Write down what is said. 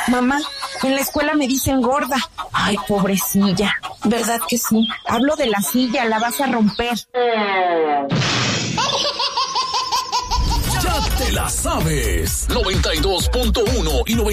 Mamá, en la escuela me dicen gorda. Ay, pobrecilla. ¿Verdad que sí? Hablo de la silla, la vas a romper. Ya te la sabes. 92.1 y 92.